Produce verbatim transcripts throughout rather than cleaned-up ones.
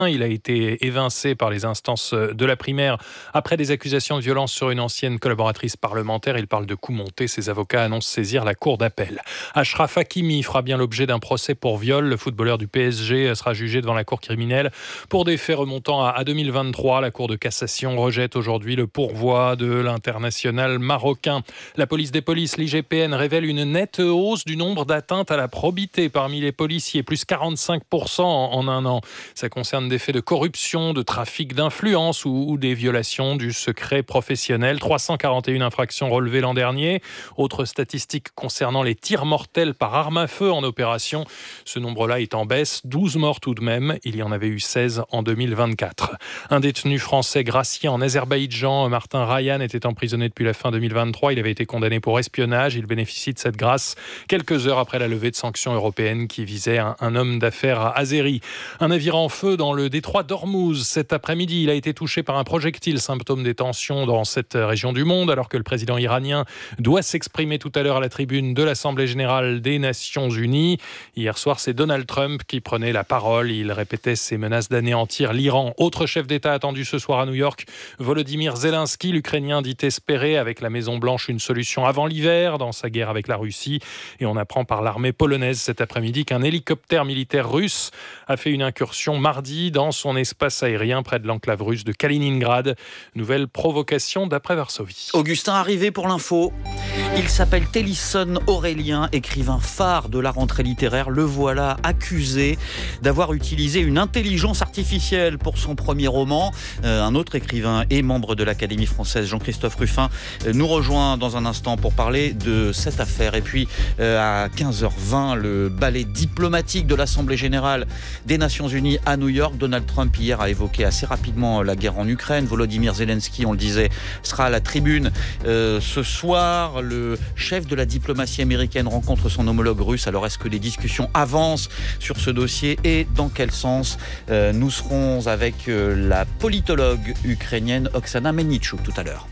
Il a été évincé par les instances de la primaire après des accusations de violence sur une ancienne collaboratrice parlementaire. Il parle de coups montés. Ses avocats annoncent saisir la cour d'appel. Achraf Hakimi fera bien l'objet d'un procès pour viol. Le footballeur du P S G sera jugé devant la cour criminelle pour des faits remontant à deux mille vingt-trois. La cour de cassation rejette aujourd'hui le pourvoi de l'international marocain. La police des polices, l'I G P N, révèle une nette hausse du nombre d'atteintes à la probité parmi les policiers, plus quarante-cinq pour cent en un an. Ça concerne des faits de corruption, de trafic d'influence ou, ou des violations du secret professionnel. trois cent quarante et une infractions relevées l'an dernier. Autre statistique concernant les tirs mortels par arme à feu en opération. Ce nombre-là est en baisse, douze morts tout de même. Il y en avait eu seize en deux mille vingt-quatre. Un détenu français gracié en Azerbaïdjan, Martin Rayan, était emprisonné depuis la fin deux mille vingt-trois. Il avait été condamné pour espionnage. Il bénéficie de cette grâce quelques heures après la levée de sanctions européennes qui visaient un, un homme d'affaires azéri. Un navire en feu dans le détroit d'Ormuz. Cet après-midi, il a été touché par un projectile, symptôme des tensions dans cette région du monde, alors que le président iranien doit s'exprimer tout à l'heure à la tribune de l'Assemblée générale des Nations unies. Hier soir, c'est Donald Trump qui prenait la parole. Il répétait ses menaces d'anéantir l'Iran. Autre chef d'État attendu ce soir à New York, Volodymyr Zelensky, l'Ukrainien, dit espérer avec la Maison-Blanche une solution avant l'hiver dans sa guerre avec la Russie. Et on apprend par l'armée polonaise cet après-midi qu'un hélicoptère militaire russe a fait une incursion mardi dans son espace aérien près de l'enclave russe de Kaliningrad. Nouvelle provocation d'après Varsovie. Augustin arrivé pour l'info. Il s'appelle Télisson Aurélien, écrivain phare de la rentrée littéraire. Le voilà accusé d'avoir utilisé une intelligence artificielle pour son premier roman. Euh, un autre écrivain et membre de l'Académie française, Jean-Christophe Ruffin, euh, nous rejoint dans un instant pour parler de cette affaire. Et puis euh, à quinze heures vingt, le ballet diplomatique de l'Assemblée générale des Nations unies à New York. Donald Trump hier a évoqué assez rapidement la guerre en Ukraine. Volodymyr Zelensky, on le disait, sera à la tribune euh, ce soir. Le chef de la diplomatie américaine rencontre son homologue russe. Alors est-ce que les discussions avancent sur ce dossier et dans quel sens? euh, Nous serons avec euh, la politologue ukrainienne Oksana Melnichuk tout à l'heure.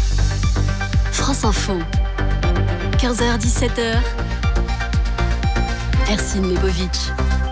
France Info, quinze heures dix-sept heures, Ercine Lebovitch.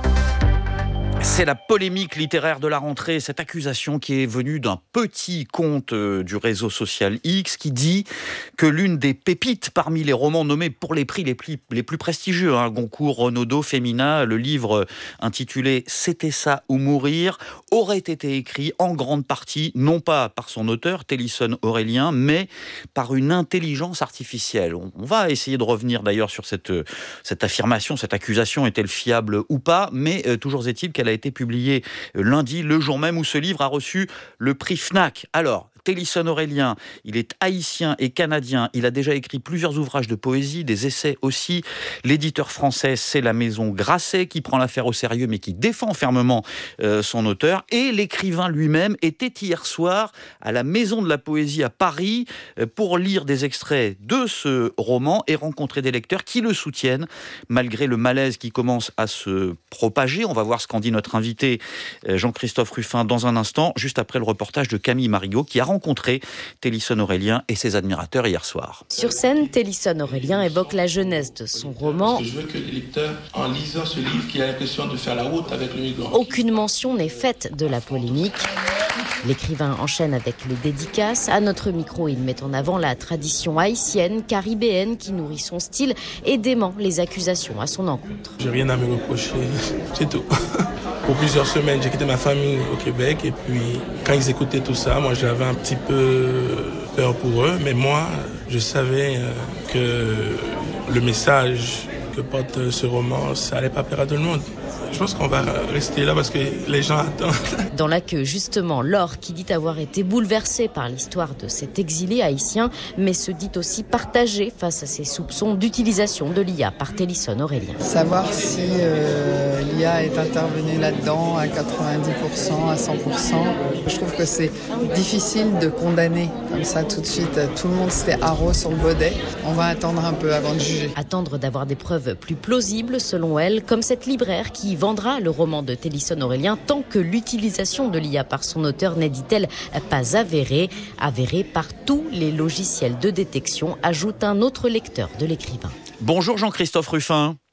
C'est la polémique littéraire de la rentrée, cette accusation qui est venue d'un petit compte du réseau social X qui dit que l'une des pépites parmi les romans nommés pour les prix les plus, les plus prestigieux, hein, Goncourt, Renaudot, Femina, le livre intitulé « C'était ça ou mourir » aurait été écrit en grande partie, non pas par son auteur, Télisson Aurélien, mais par une intelligence artificielle. On, on va essayer de revenir d'ailleurs sur cette, cette affirmation, cette accusation, est-elle fiable ou pas, mais euh, toujours est-il qu'elle a été publié lundi, le jour même où ce livre a reçu le prix Fnac. Alors, Télisson Aurélien, il est haïtien et canadien. Il a déjà écrit plusieurs ouvrages de poésie, des essais aussi. L'éditeur français, c'est la maison Grasset qui prend l'affaire au sérieux mais qui défend fermement euh, son auteur. Et l'écrivain lui-même était hier soir à la Maison de la Poésie à Paris euh, pour lire des extraits de ce roman et rencontrer des lecteurs qui le soutiennent malgré le malaise qui commence à se propager. On va voir ce qu'en dit notre invité euh, Jean-Christophe Ruffin dans un instant, juste après le reportage de Camille Marigot qui a rencontré Télisson Aurélien et ses admirateurs hier soir. Sur scène, Télisson Aurélien évoque la jeunesse de son roman. Parce que je veux que les lecteurs, en lisant ce livre, qu'il ait l'impression de faire la route avec le migrant. Aucune mention n'est faite de la polémique. L'écrivain enchaîne avec les dédicaces. À notre micro, il met en avant la tradition haïtienne, caribéenne qui nourrit son style et dément les accusations à son encontre. J'ai rien à me reprocher, c'est tout. Pour plusieurs semaines, j'ai quitté ma famille au Québec et puis quand ils écoutaient tout ça, moi j'avais un petit peu peur pour eux, mais moi je savais que le message que porte ce roman, ça allait pas plaire à tout le monde. Je pense qu'on va rester là parce que les gens attendent. Dans la queue, justement, Laure, qui dit avoir été bouleversée par l'histoire de cet exilé haïtien, mais se dit aussi partagée face à ces soupçons d'utilisation de l'I A par Télisson Aurélien. Savoir si euh, l'I A est intervenue là-dedans à quatre-vingt-dix pour cent, à cent pour cent, je trouve que c'est difficile de condamner comme ça tout de suite. Tout le monde s'était haro sur le baudet. On va attendre un peu avant de juger. Attendre d'avoir des preuves plus plausibles, selon elle, comme cette libraire qui vendra le roman de Télisson Aurélien tant que l'utilisation de l'I A par son auteur n'est, dit-elle, pas avérée, avérée par tous les logiciels de détection, ajoute un autre lecteur de l'écrivain. Bonjour Jean-Christophe Ruffin.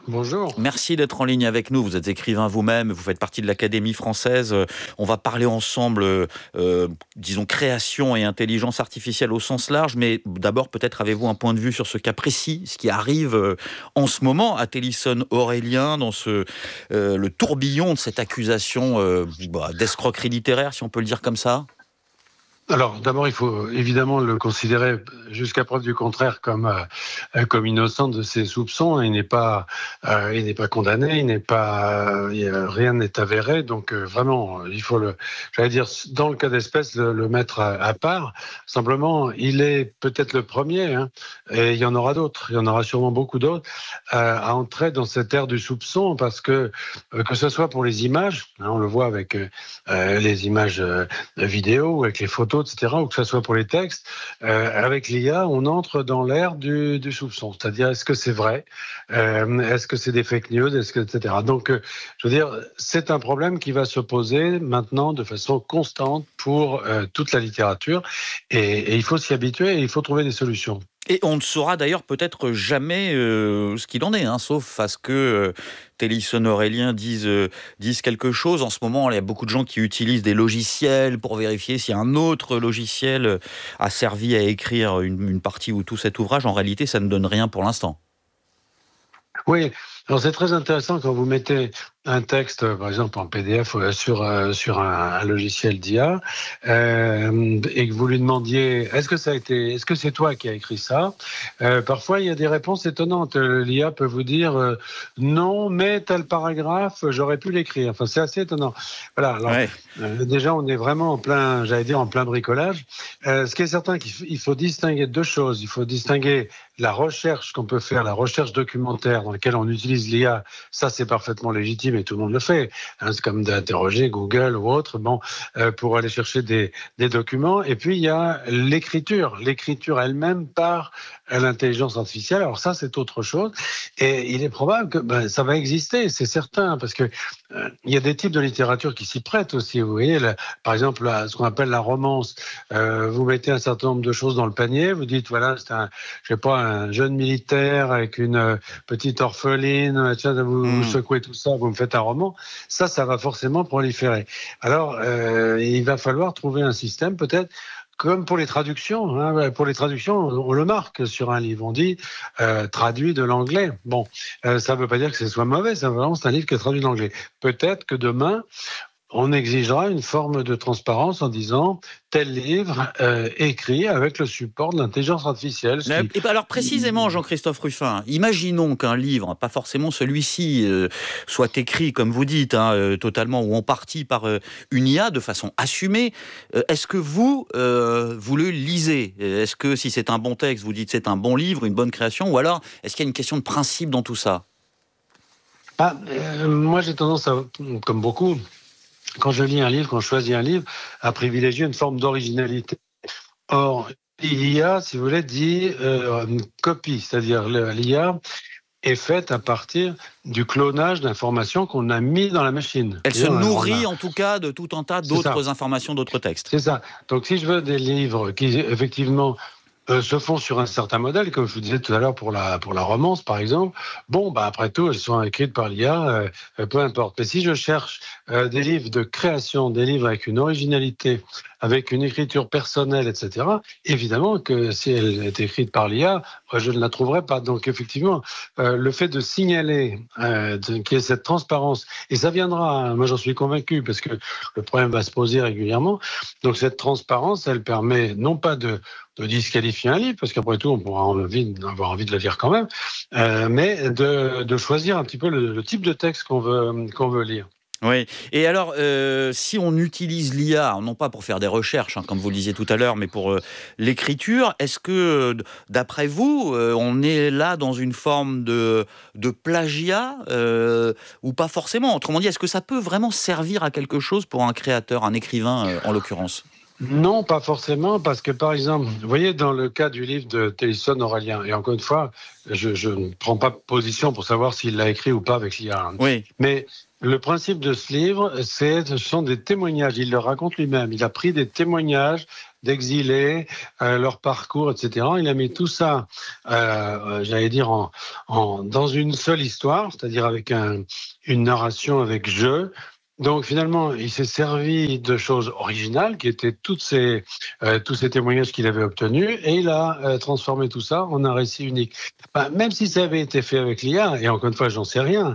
Bonjour. Merci d'être en ligne avec nous. Vous êtes écrivain vous-même, vous faites partie de l'Académie française. On va parler ensemble, euh, disons, création et intelligence artificielle au sens large. Mais d'abord, peut-être avez-vous un point de vue sur ce cas précis, ce qui arrive euh, en ce moment à Télisson-Aurélien, dans ce, euh, le tourbillon de cette accusation euh, bah, d'escroquerie littéraire, si on peut le dire comme ça. Alors, d'abord, il faut évidemment le considérer jusqu'à preuve du contraire comme euh, comme innocent de ses soupçons. Il n'est pas euh, il n'est pas condamné, il n'est pas euh, il a, rien n'est avéré. Donc euh, vraiment, il faut le, j'allais dire dans le cas d'espèce le, le mettre à, à part. Simplement, il est peut-être le premier, hein, et il y en aura d'autres. Il y en aura sûrement beaucoup d'autres euh, à entrer dans cette ère du soupçon, parce que euh, que ce soit pour les images, hein, on le voit avec euh, les images euh, vidéo, avec les photos, et cetera, ou que ce soit pour les textes, euh, avec l'I A, on entre dans l'ère du, du soupçon. C'est-à-dire, est-ce que c'est vrai, euh, est-ce que c'est des fake news, est-ce que, et cetera. Donc, euh, je veux dire, c'est un problème qui va se poser maintenant de façon constante pour euh, toute la littérature, et, et il faut s'y habituer et il faut trouver des solutions. Et on ne saura d'ailleurs peut-être jamais euh, ce qu'il en est, hein, sauf à ce que euh, Télisson-Aurélien dise, euh, dise quelque chose. En ce moment, il y a beaucoup de gens qui utilisent des logiciels pour vérifier si un autre logiciel a servi à écrire une, une partie ou tout cet ouvrage. En réalité, ça ne donne rien pour l'instant. Oui, alors c'est très intéressant quand vous mettez un texte, par exemple en P D F sur euh, sur un, un logiciel d'I A, euh, et que vous lui demandiez est-ce que ça a été, est-ce que c'est toi qui as écrit ça, euh, parfois il y a des réponses étonnantes. L'I A peut vous dire euh, non, mais tel paragraphe j'aurais pu l'écrire. Enfin, c'est assez étonnant. Voilà. Alors ouais. euh, déjà on est vraiment en plein, j'allais dire en plein bricolage. Euh, ce qui est certain qu'il faut, il faut distinguer deux choses. Il faut distinguer la recherche qu'on peut faire, la recherche documentaire dans laquelle on utilise l'I A. Ça, c'est parfaitement légitime. Et tout le monde le fait. Hein, c'est comme d'interroger Google ou autre, bon, euh, pour aller chercher des, des documents. Et puis, il y a l'écriture. L'écriture elle-même par l'intelligence artificielle. Alors ça, c'est autre chose. Et il est probable que ben, ça va exister, c'est certain, parce que euh, il y a des types de littérature qui s'y prêtent aussi. Vous voyez, là, par exemple, là, ce qu'on appelle la romance. Euh, vous mettez un certain nombre de choses dans le panier. Vous dites, voilà, c'est un, je sais pas, un jeune militaire avec une euh, petite orpheline. Tiens, vous, mmh. vous secouez tout ça, vous me faites un roman, ça, ça va forcément proliférer. Alors, euh, il va falloir trouver un système, peut-être, comme pour les traductions. Hein, pour les traductions, on le marque sur un livre. On dit euh, traduit de l'anglais. Bon, euh, ça ne veut pas dire que ce soit mauvais, c'est vraiment c'est un livre qui est traduit de l'anglais. Peut-être que demain, on exigera une forme de transparence en disant tel livre euh, écrit avec le support de l'intelligence artificielle. Qui... Et alors précisément, Jean-Christophe Ruffin, imaginons qu'un livre, pas forcément celui-ci, euh, soit écrit, comme vous dites, hein, euh, totalement ou en partie par euh, une I A de façon assumée. Euh, est-ce que vous, euh, vous le lisez ? Est-ce que si c'est un bon texte, vous dites c'est un bon livre, une bonne création, ou alors est-ce qu'il y a une question de principe dans tout ça ? ah, euh, Moi, j'ai tendance à, comme beaucoup, quand je lis un livre, quand je choisis un livre, à privilégier une forme d'originalité. Or, l'I A, si vous voulez, dit euh, une copie, c'est-à-dire l'I A est faite à partir du clonage d'informations qu'on a mis dans la machine. Elle se nourrit en tout cas de tout un tas d'autres informations, d'autres textes. C'est ça. Donc si je veux des livres qui, effectivement, Euh, se font sur un certain modèle, comme je vous disais tout à l'heure pour la, pour la romance, par exemple. Bon, bah, après tout, elles sont écrites par l'I A, euh, peu importe. Mais si je cherche euh, des livres de création, des livres avec une originalité, avec une écriture personnelle, et cetera, évidemment que si elle est écrite par l'I A, je ne la trouverai pas. Donc, effectivement, euh, le fait de signaler euh, de, qu'il y ait cette transparence, et ça viendra, moi j'en suis convaincu, parce que le problème va se poser régulièrement. Donc, cette transparence, elle permet non pas de de disqualifier un livre, parce qu'après tout, on pourra envie, avoir envie de le lire quand même, euh, mais de, de choisir un petit peu le, le type de texte qu'on veut, qu'on veut lire. Oui, et alors, euh, si on utilise l'I A, non pas pour faire des recherches, hein, comme vous le disiez tout à l'heure, mais pour euh, l'écriture, est-ce que, d'après vous, euh, on est là dans une forme de, de plagiat euh, ou pas forcément ? Autrement dit, est-ce que ça peut vraiment servir à quelque chose pour un créateur, un écrivain euh, en l'occurrence ? Non, pas forcément, parce que par exemple, vous voyez, dans le cas du livre de Télisson-Aurélien, et encore une fois, je, je ne prends pas position pour savoir s'il l'a écrit ou pas avec l'I A. Oui. Mais le principe de ce livre, c'est, ce sont des témoignages. Il le raconte lui-même. Il a pris des témoignages d'exilés, euh, leur parcours, et cetera. Il a mis tout ça, euh, j'allais dire, en, en, dans une seule histoire, c'est-à-dire avec un, une narration avec jeu. Donc finalement, il s'est servi de choses originales qui étaient toutes ces, euh, tous ces témoignages qu'il avait obtenus et il a euh, transformé tout ça en un récit unique. Enfin, même si ça avait été fait avec l'I A, et encore une fois, j'en sais rien,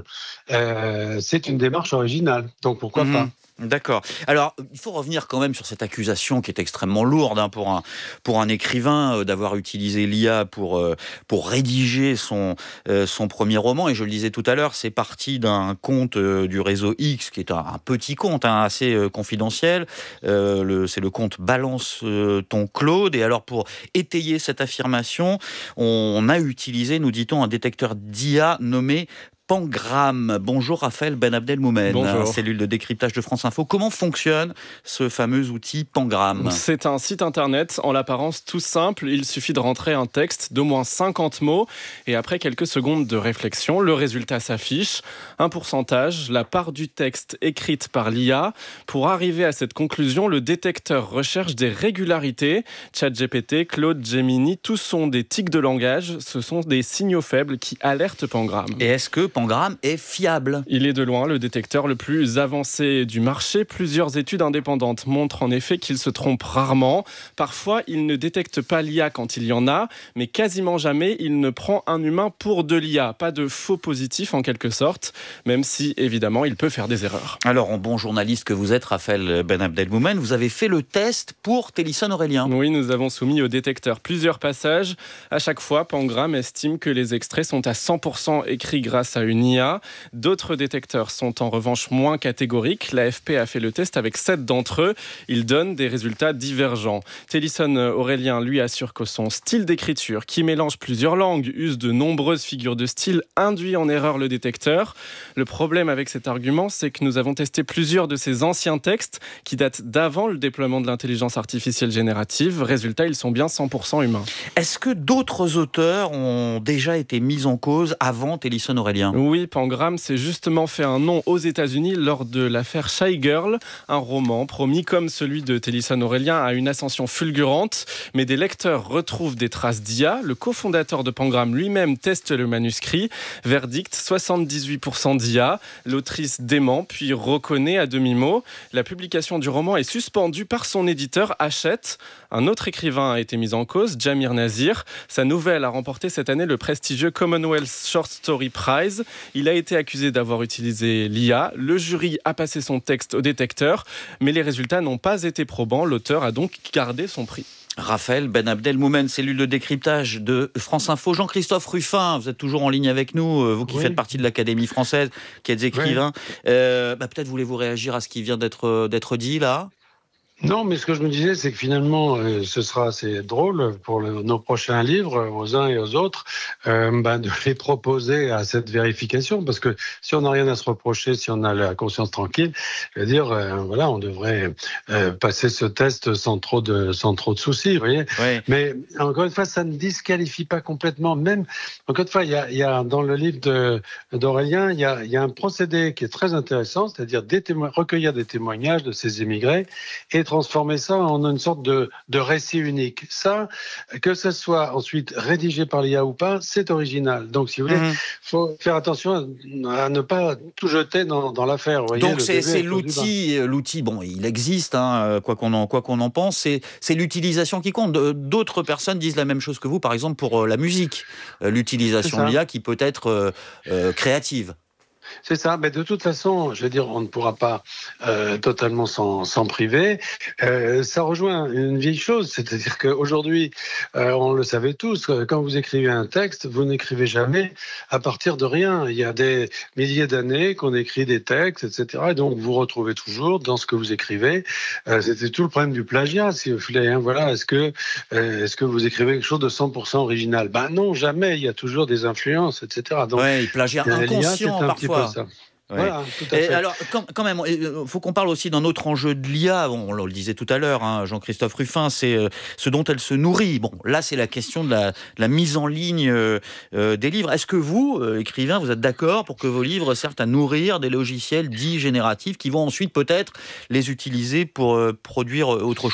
euh, c'est une démarche originale. Donc pourquoi mmh. pas ? D'accord. Alors, il faut revenir quand même sur cette accusation qui est extrêmement lourde hein, pour, un, pour un écrivain euh, d'avoir utilisé l'I A pour, euh, pour rédiger son, euh, son premier roman. Et je le disais tout à l'heure, c'est parti d'un compte euh, du réseau X, qui est un, un petit compte, hein, assez euh, confidentiel. Euh, le, c'est le compte Balance euh, ton Claude. Et alors, pour étayer cette affirmation, on, on a utilisé, nous dit-on, un détecteur d'I A nommé Pangram. Bonjour Raphaël Ben Abdelmoumen, Bonjour. Cellule de décryptage de France Info. Comment fonctionne ce fameux outil Pangram ? C'est un site internet en l'apparence tout simple. Il suffit de rentrer un texte d'au moins cinquante mots et après quelques secondes de réflexion, le résultat s'affiche. Un pourcentage, la part du texte écrite par l'I A. Pour arriver à cette conclusion, le détecteur recherche des régularités. ChatGPT, Claude, Gemini, tous sont des tics de langage. Ce sont des signaux faibles qui alertent Pangram. Et est-ce que Pangram est fiable ? Il est de loin le détecteur le plus avancé du marché. Plusieurs études indépendantes montrent en effet qu'il se trompe rarement. Parfois, il ne détecte pas l'I A quand il y en a, mais quasiment jamais il ne prend un humain pour de l'I A. Pas de faux positif en quelque sorte, même si évidemment il peut faire des erreurs. Alors, en bon journaliste que vous êtes, Raphaël Ben Abdelmoumen, vous avez fait le test pour Télisson Aurélien. Oui, nous avons soumis au détecteur plusieurs passages. À chaque fois, Pangram estime que les extraits sont à cent pour cent écrits grâce à une I A. D'autres détecteurs sont en revanche moins catégoriques. L'A F P a fait le test avec sept d'entre eux. Ils donnent des résultats divergents. Télisson Aurélien, lui, assure que son style d'écriture, qui mélange plusieurs langues, use de nombreuses figures de style, induit en erreur le détecteur. Le problème avec cet argument, c'est que nous avons testé plusieurs de ces anciens textes qui datent d'avant le déploiement de l'intelligence artificielle générative. Résultat, ils sont bien cent pour cent humains. Est-ce que d'autres auteurs ont déjà été mis en cause avant Télisson Aurélien ? Oui, Pangram s'est justement fait un nom aux États-Unis lors de l'affaire Shy Girl, un roman promis comme celui de Télisson Aurélien à une ascension fulgurante, mais des lecteurs retrouvent des traces d'I A. Le cofondateur de Pangram lui-même teste le manuscrit. Verdict, soixante-dix-huit pour cent d'I A. L'autrice dément, puis reconnaît à demi-mot. La publication du roman est suspendue par son éditeur Hachette. Un autre écrivain a été mis en cause, Jamir Nazir. Sa nouvelle a remporté cette année le prestigieux Commonwealth Short Story Prize. Il a été accusé d'avoir utilisé l'I A. Le jury a passé son texte au détecteur, mais les résultats n'ont pas été probants. L'auteur a donc gardé son prix. Raphaël Ben Abdelmoumen, cellule de décryptage de France Info. Jean-Christophe Ruffin, vous êtes toujours en ligne avec nous, vous qui oui. faites partie de l'Académie française, qui êtes écrivain. Oui. Euh, bah, peut-être voulez-vous réagir à ce qui vient d'être, d'être dit là ? Non, mais ce que je me disais, c'est que finalement, euh, ce sera assez drôle pour le, nos prochains livres, aux uns et aux autres, euh, ben, de les proposer à cette vérification, parce que si on n'a rien à se reprocher, si on a la conscience tranquille, je veux dire, euh, voilà, on devrait euh, passer ce test sans trop de sans trop de soucis, vous voyez. Oui. Mais encore une fois, ça ne disqualifie pas complètement. Même encore une fois, il y a, il y a dans le livre de, d'Aurélien, il y a, il y a un procédé qui est très intéressant, c'est-à-dire des témo- recueillir des témoignages de ces émigrés et transformer ça en une sorte de, de récit unique. Ça, que ce soit ensuite rédigé par l'I A ou pas, c'est original. Donc, si vous voulez, il mmh. faut faire attention à, à ne pas tout jeter dans, dans l'affaire. Vous voyez, donc, c'est, c'est l'outil, l'outil, bon, il existe, hein, quoi, qu'on en, quoi qu'on en pense, c'est, c'est l'utilisation qui compte. D'autres personnes disent la même chose que vous, par exemple, pour la musique. L'utilisation de l'I A qui peut être euh, euh, créative. C'est ça, mais de toute façon, je veux dire, on ne pourra pas euh, totalement s'en, s'en priver. Euh, ça rejoint une vieille chose, c'est-à-dire qu'aujourd'hui, euh, on le savait tous, quand vous écrivez un texte, vous n'écrivez jamais à partir de rien. Il y a des milliers d'années qu'on écrit des textes, et cetera. Et donc, vous retrouvez toujours dans ce que vous écrivez. Euh, c'était tout le problème du plagiat, si vous voulez. Hein, voilà, est-ce que, euh, est-ce que vous écrivez quelque chose de cent pour cent original ? Ben non, jamais. Il y a toujours des influences, et cetera. Donc, ouais, plagiat inconscient parfois. Ça. Ouais. Voilà, tout à fait. Et alors, quand, quand même, il faut qu'on parle aussi d'un autre enjeu de l'I A. On, on le disait tout à l'heure, hein, Jean-Christophe Ruffin, c'est euh, ce dont elle se nourrit. Bon, là, c'est la question de la, de la mise en ligne euh, euh, des livres. Est-ce que vous, euh, écrivain, vous êtes d'accord pour que vos livres servent à nourrir des logiciels dits génératifs qui vont ensuite peut-être les utiliser pour euh, produire autre chose ?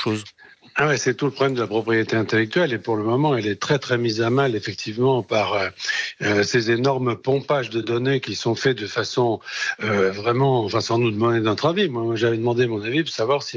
Ah ouais, c'est tout le problème de la propriété intellectuelle et pour le moment, elle est très très mise à mal effectivement par euh, euh, ces énormes pompages de données qui sont faits de façon euh, vraiment, enfin sans nous demander notre avis. Moi, j'avais demandé mon avis pour savoir si